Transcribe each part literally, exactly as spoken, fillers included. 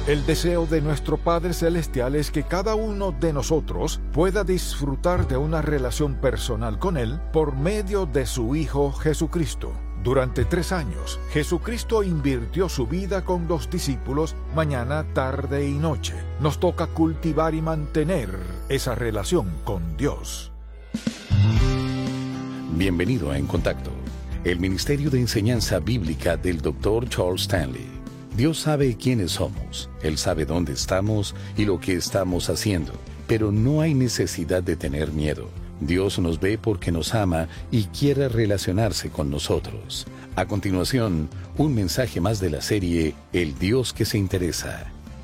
El deseo de nuestro Padre Celestial es que cada uno de nosotros pueda disfrutar de una relación personal con Él por medio de su Hijo Jesucristo. Durante tres años, Jesucristo invirtió su vida con los discípulos mañana, tarde y noche. Nos toca cultivar y mantener esa relación con Dios. Bienvenido a En Contacto, el Ministerio de Enseñanza Bíblica del doctor Charles Stanley. Dios sabe quiénes somos, Él sabe dónde estamos y lo que estamos haciendo, pero no hay necesidad de tener miedo. Dios nos ve porque nos ama y quiere relacionarse con nosotros. A continuación, un mensaje más de la serie El Dios que se interesa.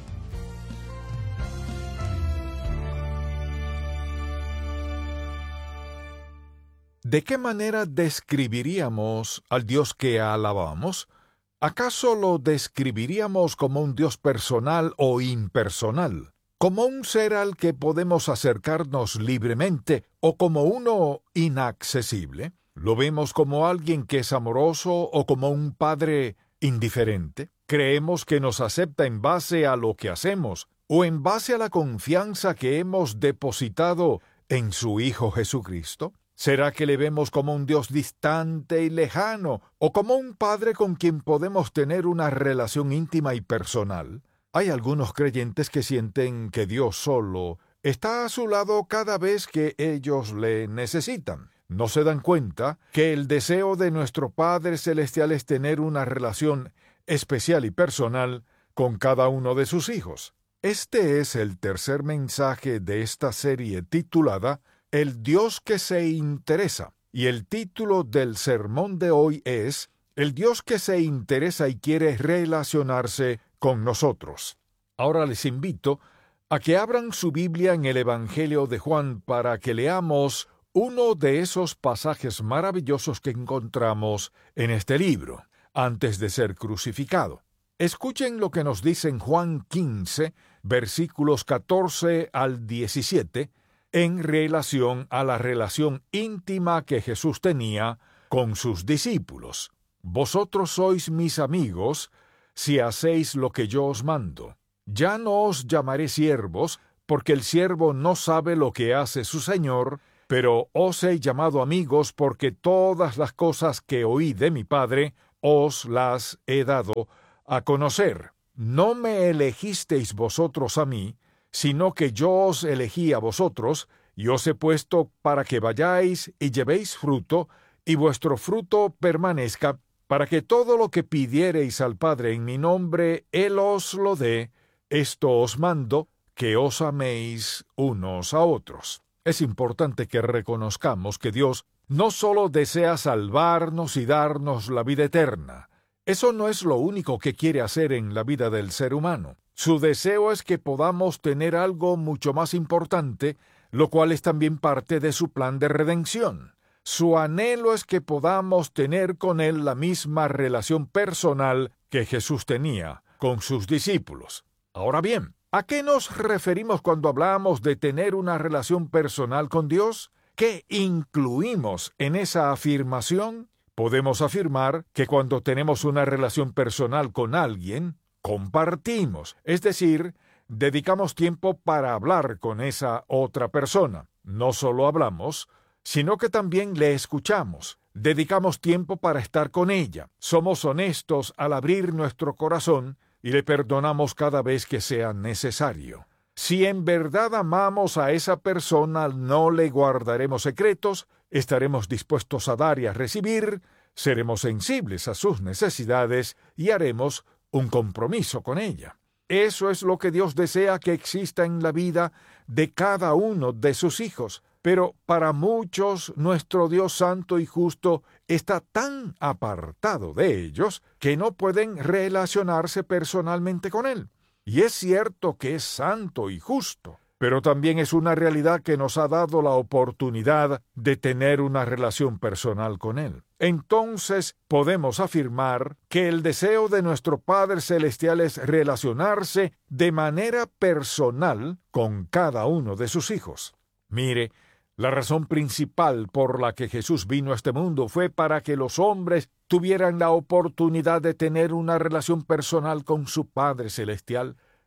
¿De qué manera describiríamos al Dios que alabamos? ¿Acaso lo describiríamos como un Dios personal o impersonal? ¿Como un ser al que podemos acercarnos libremente o como uno inaccesible? ¿Lo vemos como alguien que es amoroso o como un padre indiferente? ¿Creemos que nos acepta en base a lo que hacemos o en base a la confianza que hemos depositado en su Hijo Jesucristo? ¿Será que le vemos como un Dios distante y lejano, o como un Padre con quien podemos tener una relación íntima y personal? Hay algunos creyentes que sienten que Dios solo está a su lado cada vez que ellos le necesitan. No se dan cuenta que el deseo de nuestro Padre Celestial es tener una relación especial y personal con cada uno de sus hijos. Este es el tercer mensaje de esta serie titulada El Dios que se interesa, y el título del sermón de hoy es El Dios que se interesa y quiere relacionarse con nosotros. Ahora les invito a que abran su Biblia en el Evangelio de Juan para que leamos uno de esos pasajes maravillosos que encontramos en este libro, antes de ser crucificado. Escuchen lo que nos dice en Juan quince, versículos catorce al diecisiete, en relación a la relación íntima que Jesús tenía con sus discípulos. Vosotros sois mis amigos, si hacéis lo que yo os mando. Ya no os llamaré siervos, porque el siervo no sabe lo que hace su señor, pero os he llamado amigos, porque todas las cosas que oí de mi Padre os las he dado a conocer. No me elegisteis vosotros a mí, sino que yo os elegí a vosotros, y os he puesto para que vayáis y llevéis fruto, y vuestro fruto permanezca, para que todo lo que pidiereis al Padre en mi nombre, Él os lo dé. Esto os mando, que os améis unos a otros. Es importante que reconozcamos que Dios no solo desea salvarnos y darnos la vida eterna. Eso no es lo único que quiere hacer en la vida del ser humano. Su deseo es que podamos tener algo mucho más importante, lo cual es también parte de su plan de redención. Su anhelo es que podamos tener con Él la misma relación personal que Jesús tenía con sus discípulos. Ahora bien, ¿a qué nos referimos cuando hablamos de tener una relación personal con Dios? ¿Qué incluimos en esa afirmación? Podemos afirmar que cuando tenemos una relación personal con alguien, compartimos, es decir, dedicamos tiempo para hablar con esa otra persona. No solo hablamos, sino que también le escuchamos. Dedicamos tiempo para estar con ella. Somos honestos al abrir nuestro corazón y le perdonamos cada vez que sea necesario. Si en verdad amamos a esa persona, no le guardaremos secretos, estaremos dispuestos a dar y a recibir, seremos sensibles a sus necesidades y haremos un compromiso con ella. Eso es lo que Dios desea que exista en la vida de cada uno de sus hijos. Pero para muchos, nuestro Dios santo y justo está tan apartado de ellos que no pueden relacionarse personalmente con Él. Y es cierto que es santo y justo, pero también es una realidad que nos ha dado la oportunidad de tener una relación personal con Él. Entonces podemos afirmar que el deseo de nuestro Padre Celestial es relacionarse de manera personal con cada uno de sus hijos. Mire, la razón principal por la que Jesús vino a este mundo fue para que los hombres tuvieran la oportunidad de tener una relación personal con su Padre Celestial.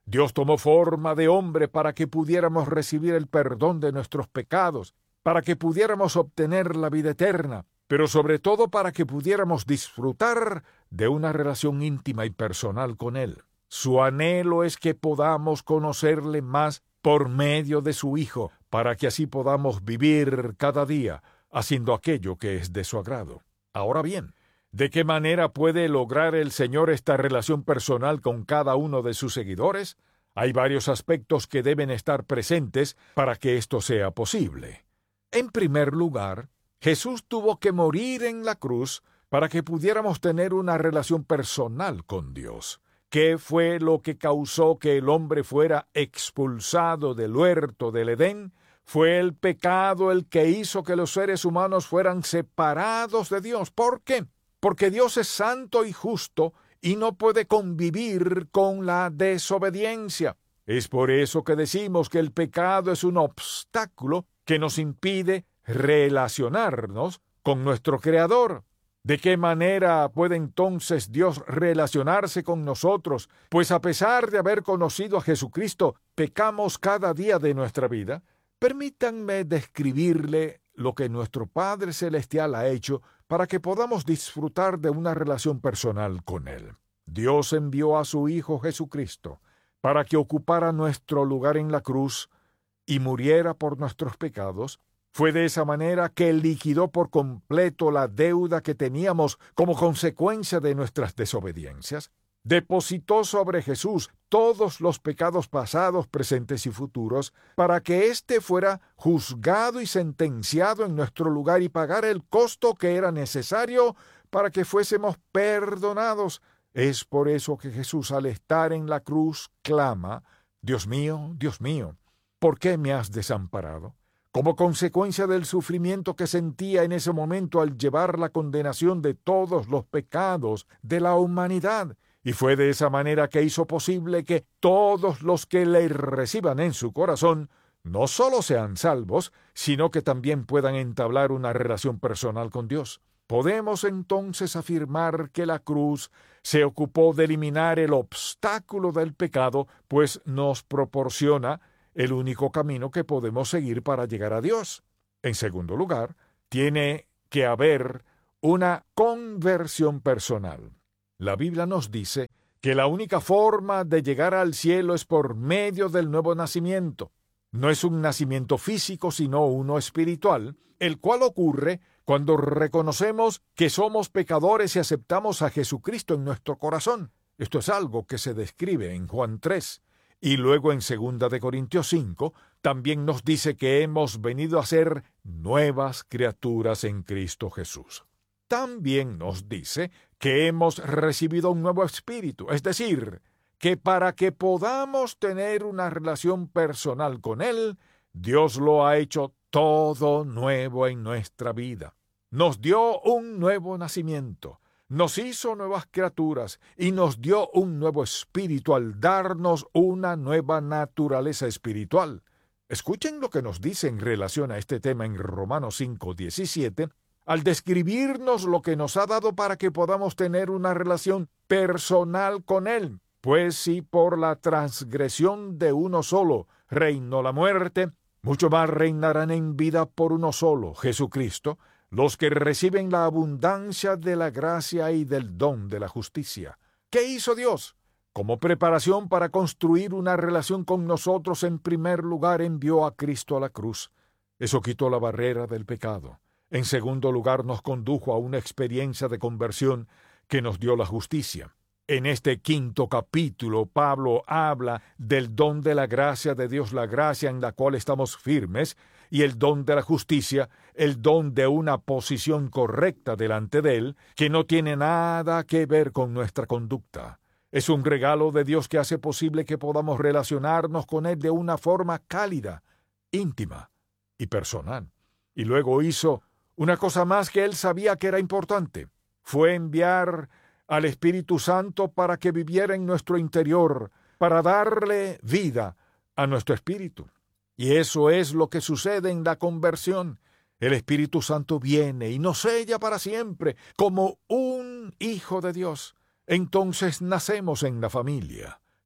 Dios tomó forma de hombre para que pudiéramos recibir el perdón de nuestros pecados, para que pudiéramos obtener la vida eterna, pero sobre todo para que pudiéramos disfrutar de una relación íntima y personal con Él. Su anhelo es que podamos conocerle más por medio de su Hijo, para que así podamos vivir cada día haciendo aquello que es de su agrado. Ahora bien, ¿de qué manera puede lograr el Señor esta relación personal con cada uno de sus seguidores? Hay varios aspectos que deben estar presentes para que esto sea posible. En primer lugar, Jesús tuvo que morir en la cruz para que pudiéramos tener una relación personal con Dios. ¿Qué fue lo que causó que el hombre fuera expulsado del huerto del Edén? Fue el pecado el que hizo que los seres humanos fueran separados de Dios. ¿Por qué? Porque Dios es santo y justo y no puede convivir con la desobediencia. Es por eso que decimos que el pecado es un obstáculo que nos impide relacionarnos con nuestro Creador. ¿De qué manera puede entonces Dios relacionarse con nosotros? Pues a pesar de haber conocido a Jesucristo, pecamos cada día de nuestra vida. Permítanme describirle lo que nuestro Padre Celestial ha hecho para que podamos disfrutar de una relación personal con Él. Dios envió a su Hijo Jesucristo para que ocupara nuestro lugar en la cruz y muriera por nuestros pecados. Fue de esa manera que liquidó por completo la deuda que teníamos como consecuencia de nuestras desobediencias. Depositó sobre Jesús todos los pecados pasados, presentes y futuros, para que éste fuera juzgado y sentenciado en nuestro lugar y pagara el costo que era necesario para que fuésemos perdonados. Es por eso que Jesús, al estar en la cruz, clama: Dios mío, Dios mío, ¿por qué me has desamparado? Como consecuencia del sufrimiento que sentía en ese momento al llevar la condenación de todos los pecados de la humanidad. Y fue de esa manera que hizo posible que todos los que le reciban en su corazón no solo sean salvos, sino que también puedan entablar una relación personal con Dios. Podemos entonces afirmar que la cruz se ocupó de eliminar el obstáculo del pecado, pues nos proporciona el único camino que podemos seguir para llegar a Dios. En segundo lugar, tiene que haber una conversión personal. La Biblia nos dice que la única forma de llegar al cielo es por medio del nuevo nacimiento. No es un nacimiento físico, sino uno espiritual, el cual ocurre cuando reconocemos que somos pecadores y aceptamos a Jesucristo en nuestro corazón. Esto es algo que se describe en Juan tres. Y luego en segunda de Corintios cinco también nos dice que hemos venido a ser nuevas criaturas en Cristo Jesús. También nos dice que hemos recibido un nuevo espíritu, es decir, que para que podamos tener una relación personal con Él, Dios lo ha hecho todo nuevo en nuestra vida. Nos dio un nuevo nacimiento, nos hizo nuevas criaturas y nos dio un nuevo espíritu al darnos una nueva naturaleza espiritual. Escuchen lo que nos dice en relación a este tema en Romanos cinco diecisiete, al describirnos lo que nos ha dado para que podamos tener una relación personal con Él. Pues si por la transgresión de uno solo reinó la muerte, mucho más reinarán en vida por uno solo, Jesucristo, los que reciben la abundancia de la gracia y del don de la justicia. ¿Qué hizo Dios? Como preparación para construir una relación con nosotros, en primer lugar envió a Cristo a la cruz. Eso quitó la barrera del pecado. En segundo lugar, nos condujo a una experiencia de conversión que nos dio la justicia. En este quinto capítulo, Pablo habla del don de la gracia de Dios, la gracia en la cual estamos firmes, y el don de la justicia, el don de una posición correcta delante de Él, que no tiene nada que ver con nuestra conducta. Es un regalo de Dios que hace posible que podamos relacionarnos con Él de una forma cálida, íntima y personal. Y luego hizo una cosa más que Él sabía que era importante. Fue enviar al Espíritu Santo para que viviera en nuestro interior, para darle vida a nuestro espíritu. Y eso es lo que sucede en la conversión. El Espíritu Santo viene y nos sella para siempre como un hijo de Dios. Entonces nacemos en la familia.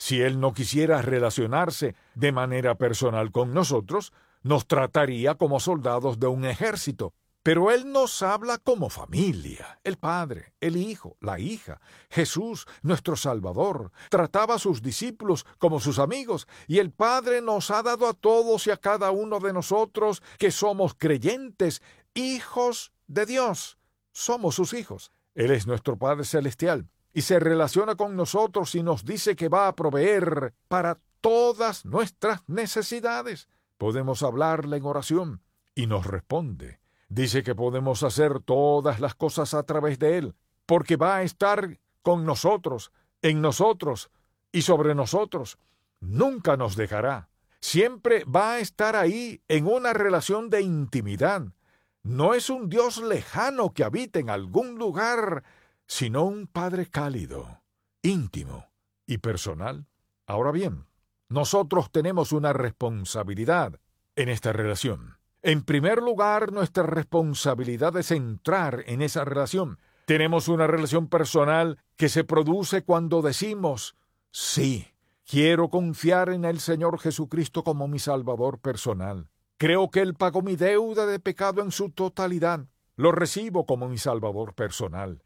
Si Él no quisiera relacionarse de manera personal con nosotros, nos trataría como soldados de un ejército. Pero Él nos habla como familia, el Padre, el Hijo, la hija, Jesús, nuestro Salvador. Trataba a sus discípulos como sus amigos, y el Padre nos ha dado a todos y a cada uno de nosotros que somos creyentes, hijos de Dios. Somos sus hijos. Él es nuestro Padre Celestial, y se relaciona con nosotros y nos dice que va a proveer para todas nuestras necesidades. Podemos hablarle en oración, y nos responde. Dice que podemos hacer todas las cosas a través de Él, porque va a estar con nosotros, en nosotros y sobre nosotros. Nunca nos dejará. Siempre va a estar ahí en una relación de intimidad. No es un Dios lejano que habita en algún lugar, sino un Padre cálido, íntimo y personal. Ahora bien, nosotros tenemos una responsabilidad en esta relación. En primer lugar, nuestra responsabilidad es entrar en esa relación. Tenemos una relación personal que se produce cuando decimos, sí, quiero confiar en el Señor Jesucristo como mi Salvador personal. Creo que Él pagó mi deuda de pecado en su totalidad. Lo recibo como mi Salvador personal.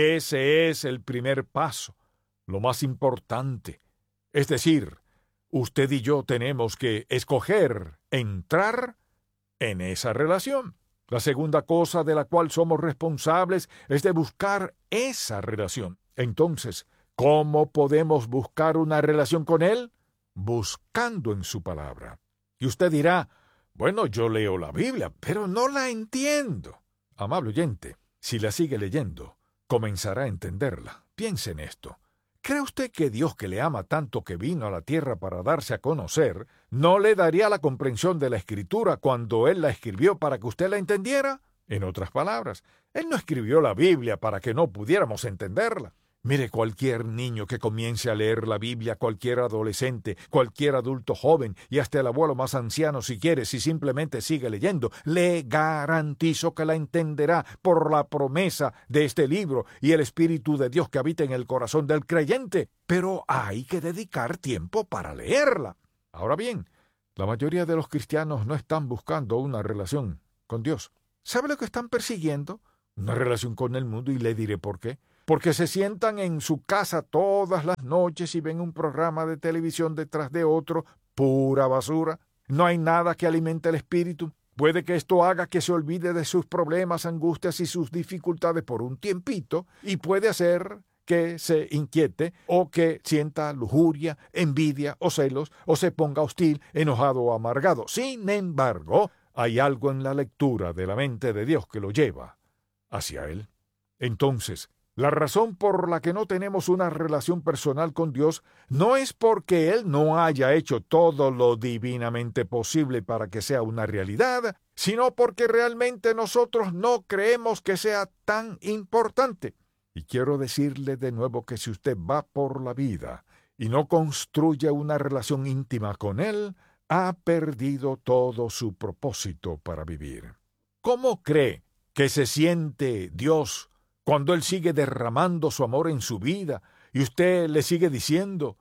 Ese es el primer paso, lo más importante. Es decir, usted y yo tenemos que escoger entrar en esa relación. La segunda cosa de la cual somos responsables es de buscar esa relación. Entonces, ¿cómo podemos buscar una relación con Él? Buscando en su palabra. Y usted dirá, bueno, yo leo la Biblia, pero no la entiendo. Amable oyente, si la sigue leyendo, comenzará a entenderla. Piense en esto. ¿Cree usted que Dios, que le ama tanto, que vino a la tierra para darse a conocer, no le daría la comprensión de la Escritura cuando Él la escribió para que usted la entendiera? En otras palabras, Él no escribió la Biblia para que no pudiéramos entenderla. Mire, cualquier niño que comience a leer la Biblia, cualquier adolescente, cualquier adulto joven y hasta el abuelo más anciano, si quiere, si simplemente sigue leyendo, le garantizo que la entenderá por la promesa de este libro y el Espíritu de Dios que habita en el corazón del creyente. Pero hay que dedicar tiempo para leerla. Ahora bien, la mayoría de los cristianos no están buscando una relación con Dios. ¿Sabe lo que están persiguiendo? Una relación con el mundo, y le diré por qué. Porque se sientan en su casa todas las noches y ven un programa de televisión detrás de otro, pura basura. No hay nada que alimente el espíritu. Puede que esto haga que se olvide de sus problemas, angustias y sus dificultades por un tiempito, y puede hacer que se inquiete o que sienta lujuria, envidia o celos, o se ponga hostil, enojado o amargado. Sin embargo, hay algo en la lectura de la mente de Dios que lo lleva hacia Él. Entonces, la razón por la que no tenemos una relación personal con Dios no es porque Él no haya hecho todo lo divinamente posible para que sea una realidad, sino porque realmente nosotros no creemos que sea tan importante. Y quiero decirle de nuevo que si usted va por la vida y no construye una relación íntima con Él, ha perdido todo su propósito para vivir. ¿Cómo cree que se siente Dios cuando Él sigue derramando su amor en su vida y usted le sigue diciendo,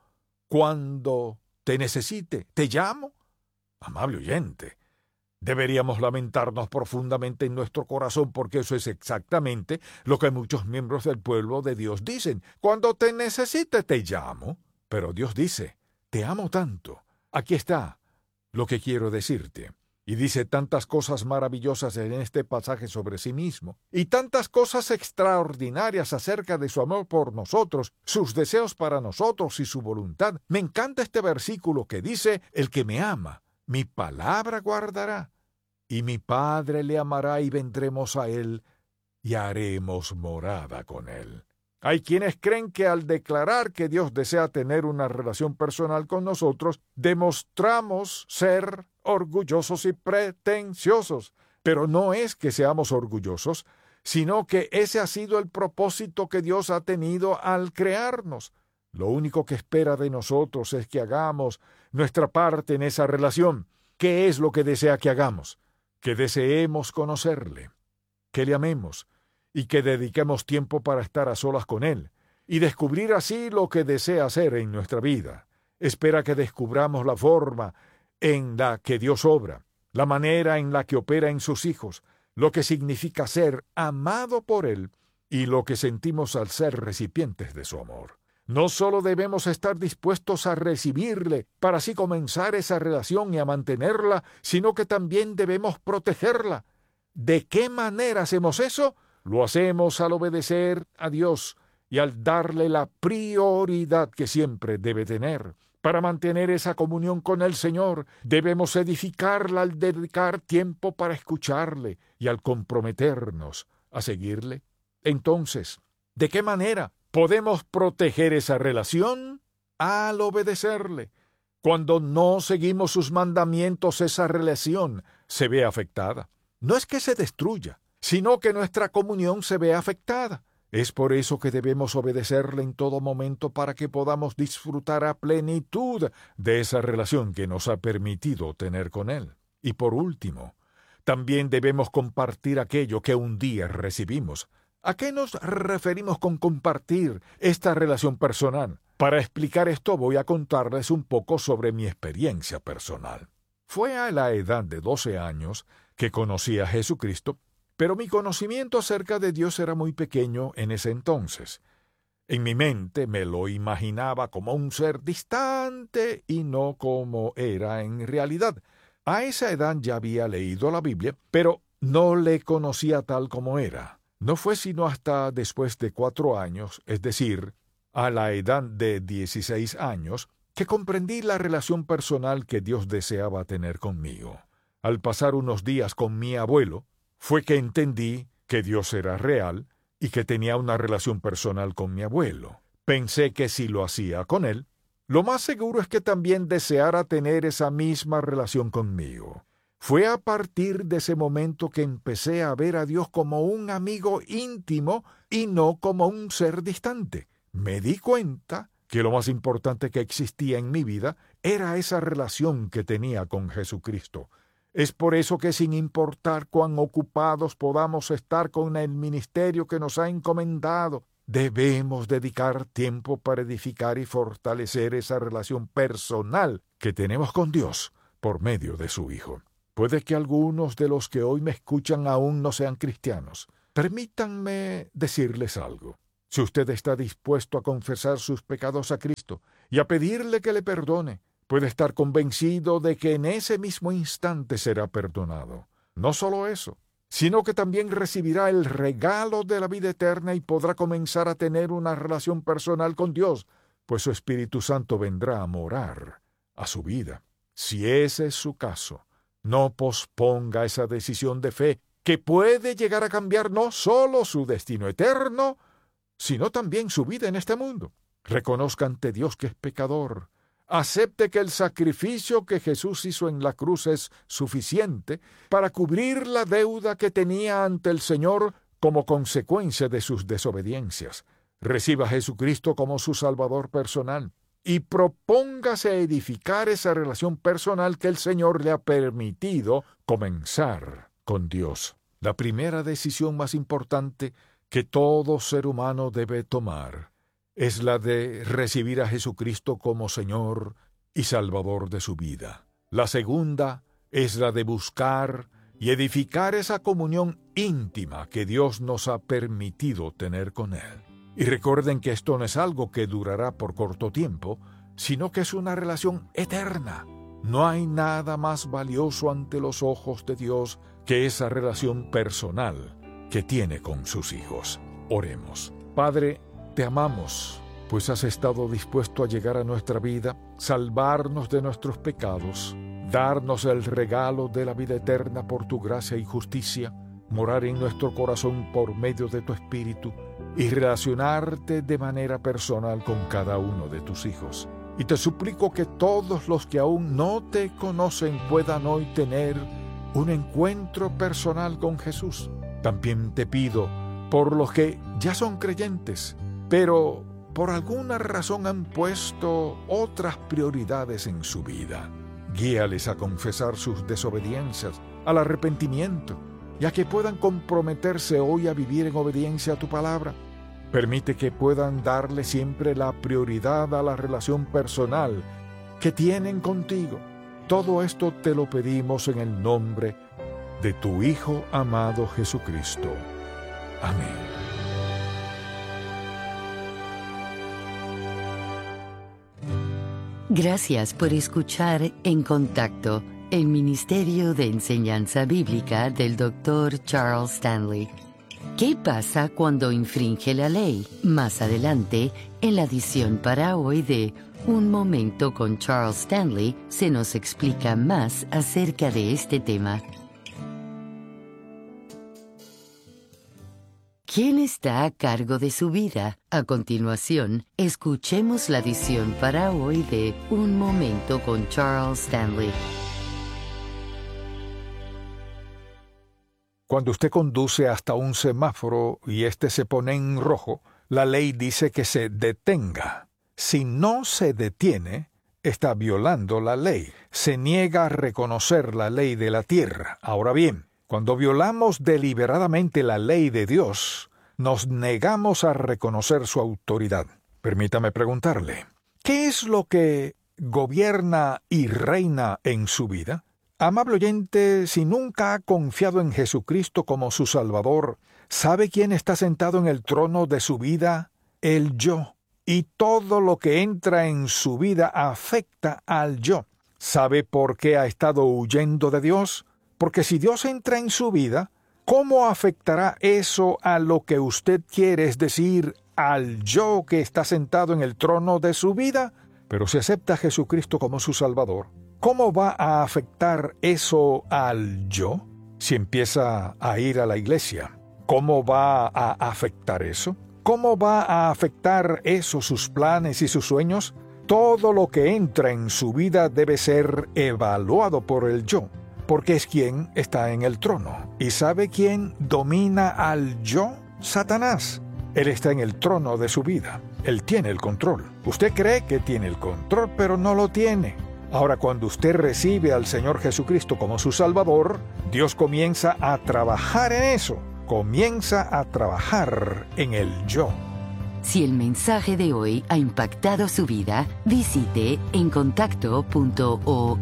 cuando te necesite, te llamo? Amable oyente, deberíamos lamentarnos profundamente en nuestro corazón porque eso es exactamente lo que muchos miembros del pueblo de Dios dicen. Cuando te necesite, te llamo. Pero Dios dice, te amo tanto. Aquí está lo que quiero decirte. Y dice tantas cosas maravillosas en este pasaje sobre sí mismo, y tantas cosas extraordinarias acerca de su amor por nosotros, sus deseos para nosotros y su voluntad. Me encanta este versículo que dice, el que me ama, mi palabra guardará, y mi Padre le amará y vendremos a él y haremos morada con él. Hay quienes creen que al declarar que Dios desea tener una relación personal con nosotros, demostramos ser orgullosos y pretenciosos. Pero no es que seamos orgullosos, sino que ese ha sido el propósito que Dios ha tenido al crearnos. Lo único que espera de nosotros es que hagamos nuestra parte en esa relación. ¿Qué es lo que desea que hagamos? Que deseemos conocerle, que le amemos, y que dediquemos tiempo para estar a solas con Él, y descubrir así lo que desea hacer en nuestra vida. Espera que descubramos la forma en la que Dios obra, la manera en la que opera en sus hijos, lo que significa ser amado por Él y lo que sentimos al ser recipientes de su amor. No solo debemos estar dispuestos a recibirle para así comenzar esa relación y a mantenerla, sino que también debemos protegerla. ¿De qué manera hacemos eso? Lo hacemos al obedecer a Dios y al darle la prioridad que siempre debe tener. Para mantener esa comunión con el Señor, debemos edificarla al dedicar tiempo para escucharle y al comprometernos a seguirle. Entonces, ¿de qué manera podemos proteger esa relación? Al obedecerle. Cuando no seguimos sus mandamientos, esa relación se ve afectada. No es que se destruya, sino que nuestra comunión se ve afectada. Es por eso que debemos obedecerle en todo momento para que podamos disfrutar a plenitud de esa relación que nos ha permitido tener con Él. Y por último, también debemos compartir aquello que un día recibimos. ¿A qué nos referimos con compartir esta relación personal? Para explicar esto voy a contarles un poco sobre mi experiencia personal. Fue a la edad de doce años que conocí a Jesucristo, pero mi conocimiento acerca de Dios era muy pequeño en ese entonces. En mi mente me lo imaginaba como un ser distante y no como era en realidad. A esa edad ya había leído la Biblia, pero no le conocía tal como era. No fue sino hasta después de cuatro años, es decir, a la edad de dieciséis años, que comprendí la relación personal que Dios deseaba tener conmigo. Al pasar unos días con mi abuelo, fue que entendí que Dios era real y que tenía una relación personal con mi abuelo. Pensé que si lo hacía con él, lo más seguro es que también deseara tener esa misma relación conmigo. Fue a partir de ese momento que empecé a ver a Dios como un amigo íntimo y no como un ser distante. Me di cuenta que lo más importante que existía en mi vida era esa relación que tenía con Jesucristo. Es por eso que sin importar cuán ocupados podamos estar con el ministerio que nos ha encomendado, debemos dedicar tiempo para edificar y fortalecer esa relación personal que tenemos con Dios por medio de su Hijo. Puede que algunos de los que hoy me escuchan aún no sean cristianos. Permítanme decirles algo. Si usted está dispuesto a confesar sus pecados a Cristo y a pedirle que le perdone, puede estar convencido de que en ese mismo instante será perdonado. No solo eso, sino que también recibirá el regalo de la vida eterna y podrá comenzar a tener una relación personal con Dios, pues su Espíritu Santo vendrá a morar a su vida. Si ese es su caso, no posponga esa decisión de fe que puede llegar a cambiar no solo su destino eterno, sino también su vida en este mundo. Reconozca ante Dios que es pecador. Acepte que el sacrificio que Jesús hizo en la cruz es suficiente para cubrir la deuda que tenía ante el Señor como consecuencia de sus desobediencias. Reciba a Jesucristo como su Salvador personal y propóngase edificar esa relación personal que el Señor le ha permitido comenzar con Dios. La primera decisión más importante que todo ser humano debe tomar es la de recibir a Jesucristo como Señor y Salvador de su vida. La segunda es la de buscar y edificar esa comunión íntima que Dios nos ha permitido tener con Él. Y recuerden que esto no es algo que durará por corto tiempo, sino que es una relación eterna. No hay nada más valioso ante los ojos de Dios que esa relación personal que tiene con sus hijos. Oremos. Padre, te amamos, pues has estado dispuesto a llegar a nuestra vida, salvarnos de nuestros pecados, darnos el regalo de la vida eterna por tu gracia y justicia, morar en nuestro corazón por medio de tu Espíritu y relacionarte de manera personal con cada uno de tus hijos. Y te suplico que todos los que aún no te conocen puedan hoy tener un encuentro personal con Jesús. También te pido por los que ya son creyentes, pero por alguna razón han puesto otras prioridades en su vida. Guíales a confesar sus desobediencias, al arrepentimiento, y a que puedan comprometerse hoy a vivir en obediencia a tu palabra. Permite que puedan darle siempre la prioridad a la relación personal que tienen contigo. Todo esto te lo pedimos en el nombre de tu Hijo amado Jesucristo. Amén. Gracias por escuchar En Contacto, el Ministerio de Enseñanza Bíblica del doctor Charles Stanley. ¿Qué pasa cuando infringe la ley? Más adelante, en la edición para hoy de Un Momento con Charles Stanley, se nos explica más acerca de este tema. ¿Quién está a cargo de su vida? A continuación, escuchemos la edición para hoy de Un Momento con Charles Stanley. Cuando usted conduce hasta un semáforo y éste se pone en rojo, la ley dice que se detenga. Si no se detiene, está violando la ley. Se niega a reconocer la ley de la tierra. Ahora bien, cuando violamos deliberadamente la ley de Dios, nos negamos a reconocer su autoridad. Permítame preguntarle, ¿qué es lo que gobierna y reina en su vida? Amable oyente, si nunca ha confiado en Jesucristo como su Salvador, ¿sabe quién está sentado en el trono de su vida? El yo. Y todo lo que entra en su vida afecta al yo. ¿Sabe por qué ha estado huyendo de Dios? Porque si Dios entra en su vida, ¿cómo afectará eso a lo que usted quiere, es decir, al yo que está sentado en el trono de su vida? Pero si acepta a Jesucristo como su Salvador, ¿cómo va a afectar eso al yo? Si empieza a ir a la iglesia, ¿cómo va a afectar eso? ¿Cómo va a afectar eso sus planes y sus sueños? Todo lo que entra en su vida debe ser evaluado por el yo, porque es quien está en el trono. ¿Y sabe quién domina al yo? Satanás. Él está en el trono de su vida. Él tiene el control. Usted cree que tiene el control, pero no lo tiene. Ahora, cuando usted recibe al Señor Jesucristo como su Salvador, Dios comienza a trabajar en eso. Comienza a trabajar en el yo. Si el mensaje de hoy ha impactado su vida, visite en contacto punto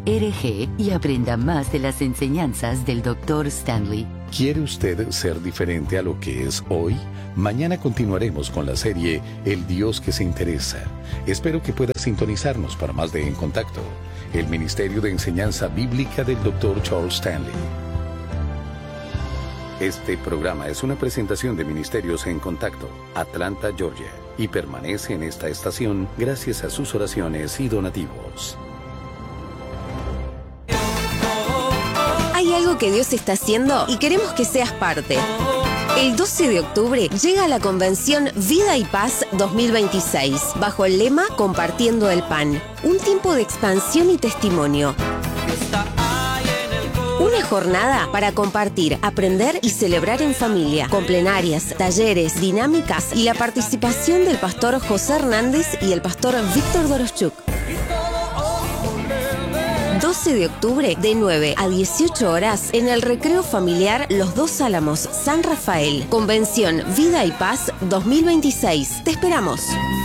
org y aprenda más de las enseñanzas del doctor Stanley. ¿Quiere usted ser diferente a lo que es hoy? Mañana continuaremos con la serie El Dios que se interesa. Espero que pueda sintonizarnos para más de En Contacto, el Ministerio de Enseñanza Bíblica del doctor Charles Stanley. Este programa es una presentación de Ministerios En Contacto, Atlanta, Georgia, y permanece en esta estación gracias a sus oraciones y donativos. Hay algo que Dios está haciendo y queremos que seas parte. El doce de octubre llega la convención Vida y Paz dos mil veintiséis, bajo el lema Compartiendo el Pan, un tiempo de expansión y testimonio. Una jornada para compartir, aprender y celebrar en familia, con plenarias, talleres, dinámicas y la participación del pastor José Hernández y el pastor Víctor Doroschuk. doce de octubre de nueve a dieciocho horas en el Recreo Familiar Los Dos Álamos, San Rafael. Convención Vida y Paz dos mil veintiséis. Te esperamos.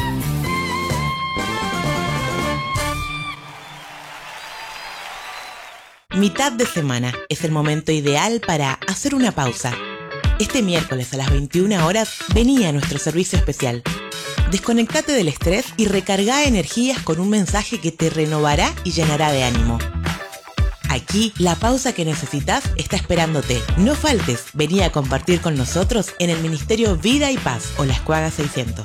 Mitad de semana es el momento ideal para hacer una pausa. Este miércoles a las veintiuna horas venía nuestro servicio especial. Desconectate del estrés y recarga energías con un mensaje que te renovará y llenará de ánimo. Aquí, la pausa que necesitas está esperándote. No faltes, vení a compartir con nosotros en el Ministerio Vida y Paz o La Escuaga seiscientos.